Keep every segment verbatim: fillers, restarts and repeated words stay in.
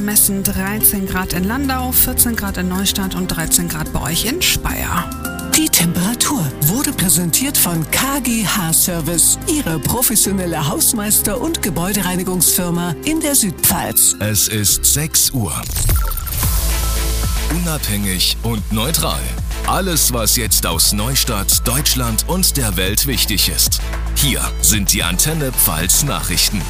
messen dreizehn Grad in Landau, vierzehn Grad in Neustadt und dreizehn Grad bei euch in Speyer. Die Temperatur wurde präsentiert von K G H Service, Ihre professionelle Hausmeister- und Gebäudereinigungsfirma in der Südpfalz. Es ist sechs Uhr. Unabhängig und neutral. Alles, was jetzt aus Neustadt, Deutschland und der Welt wichtig ist. Hier sind die Antenne Pfalz Nachrichten.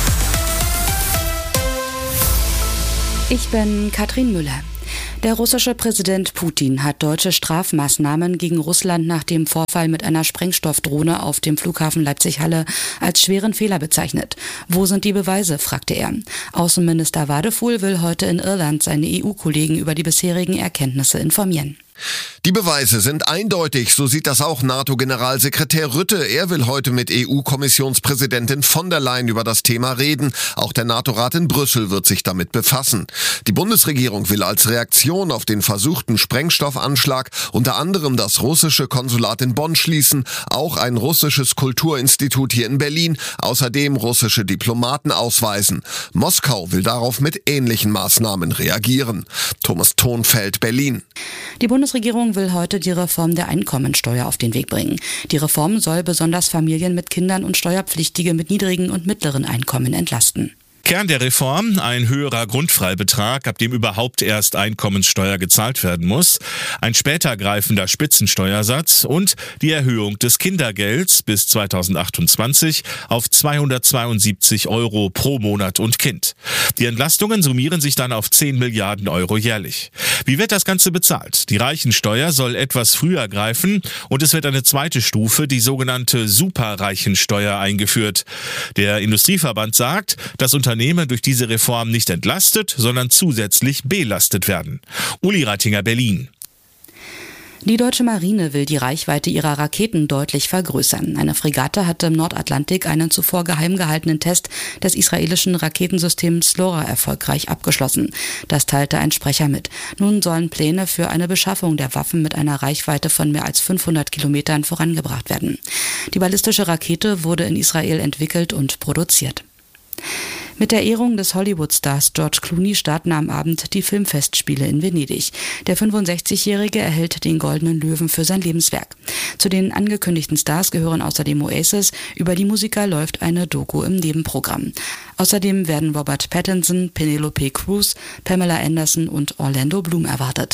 Ich bin Katrin Müller. Der russische Präsident Putin hat deutsche Strafmaßnahmen gegen Russland nach dem Vorfall mit einer Sprengstoffdrohne auf dem Flughafen Leipzig-Halle als schweren Fehler bezeichnet. Wo sind die Beweise, fragte er. Außenminister Wadefuhl will heute in Irland seine E U-Kollegen über die bisherigen Erkenntnisse informieren. Die Beweise sind eindeutig, so sieht das auch NATO-Generalsekretär Rutte. Er will heute mit E U-Kommissionspräsidentin von der Leyen über das Thema reden. Auch der NATO-Rat in Brüssel wird sich damit befassen. Die Bundesregierung will als Reaktion auf den versuchten Sprengstoffanschlag unter anderem das russische Konsulat in Bonn schließen, auch ein russisches Kulturinstitut hier in Berlin, außerdem russische Diplomaten ausweisen. Moskau will darauf mit ähnlichen Maßnahmen reagieren. Thomas Thonfeld, Berlin. Die Bundesregierung will heute die Reform der Einkommensteuer auf den Weg bringen. Die Reform soll besonders Familien mit Kindern und Steuerpflichtige mit niedrigen und mittleren Einkommen entlasten. Kern der Reform, ein höherer Grundfreibetrag, ab dem überhaupt erst Einkommenssteuer gezahlt werden muss, ein später greifender Spitzensteuersatz und die Erhöhung des Kindergelds bis zweitausendachtundzwanzig auf zweihundertzweiundsiebzig Euro pro Monat und Kind. Die Entlastungen summieren sich dann auf zehn Milliarden Euro jährlich. Wie wird das Ganze bezahlt? Die Reichensteuer soll etwas früher greifen und es wird eine zweite Stufe, die sogenannte Superreichensteuer, eingeführt. Der Industrieverband sagt, dass Unternehmen durch diese Reform nicht entlastet, sondern zusätzlich belastet werden. Uli Reitinger, Berlin. Die deutsche Marine will die Reichweite ihrer Raketen deutlich vergrößern. Eine Fregatte hatte im Nordatlantik einen zuvor geheim gehaltenen Test des israelischen Raketensystems LoRa erfolgreich abgeschlossen. Das teilte ein Sprecher mit. Nun sollen Pläne für eine Beschaffung der Waffen mit einer Reichweite von mehr als fünfhundert Kilometern vorangebracht werden. Die ballistische Rakete wurde in Israel entwickelt und produziert. Mit der Ehrung des Hollywood-Stars George Clooney starten am Abend die Filmfestspiele in Venedig. Der fünfundsechzigjährige erhält den Goldenen Löwen für sein Lebenswerk. Zu den angekündigten Stars gehören außerdem Oasis. Über die Musiker läuft eine Doku im Nebenprogramm. Außerdem werden Robert Pattinson, Penelope Cruz, Pamela Anderson und Orlando Bloom erwartet.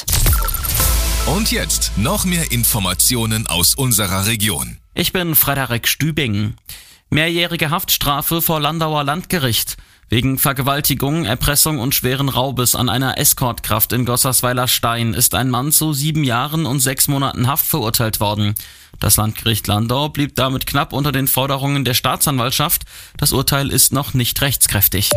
Und jetzt noch mehr Informationen aus unserer Region. Ich bin Frederik Stübing. Mehrjährige Haftstrafe vor Landauer Landgericht. Wegen Vergewaltigung, Erpressung und schweren Raubes an einer Escortkraft in Gossersweiler Stein ist ein Mann zu sieben Jahren und sechs Monaten Haft verurteilt worden. Das Landgericht Landau blieb damit knapp unter den Forderungen der Staatsanwaltschaft. Das Urteil ist noch nicht rechtskräftig.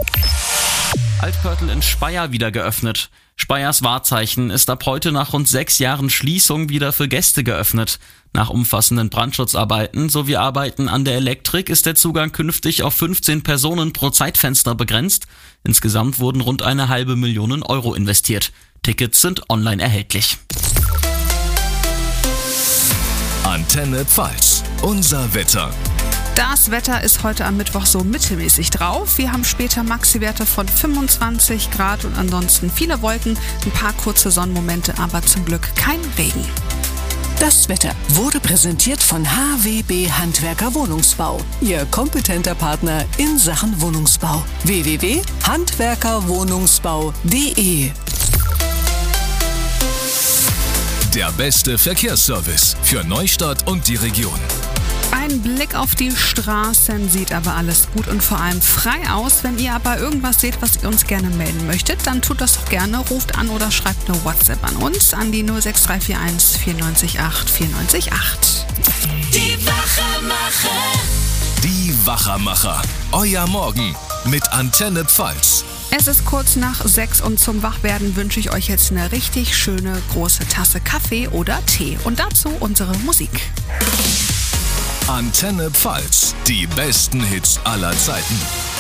Altpörtl in Speyer wieder geöffnet. Speyers Wahrzeichen ist ab heute nach rund sechs Jahren Schließung wieder für Gäste geöffnet. Nach umfassenden Brandschutzarbeiten sowie Arbeiten an der Elektrik ist der Zugang künftig auf fünfzehn Personen pro Zeitfenster begrenzt. Insgesamt wurden rund eine halbe Million Euro investiert. Tickets sind online erhältlich. Antenne Pfalz, unser Wetter. Das Wetter ist heute am Mittwoch so mittelmäßig drauf. Wir haben später Maxi-Werte von fünfundzwanzig Grad und ansonsten viele Wolken, ein paar kurze Sonnenmomente, aber zum Glück kein Regen. Das Wetter wurde präsentiert von H W B Handwerker Wohnungsbau. Ihr kompetenter Partner in Sachen Wohnungsbau. w w w punkt handwerker wohnungsbau punkt d e Der beste Verkehrsservice für Neustadt und die Region. Ein Blick auf die Straßen sieht aber alles gut und vor allem frei aus. Wenn ihr aber irgendwas seht, was ihr uns gerne melden möchtet, dann tut das doch gerne. Ruft an oder schreibt eine WhatsApp an uns an die null sechs drei vier eins vier neun acht vier neun acht. Die Wachermacher. Die Wachermacher. Euer Morgen mit Antenne Pfalz. Es ist kurz nach sechs und zum Wachwerden wünsche ich euch jetzt eine richtig schöne große Tasse Kaffee oder Tee. Und dazu unsere Musik. Antenne Pfalz, die besten Hits aller Zeiten.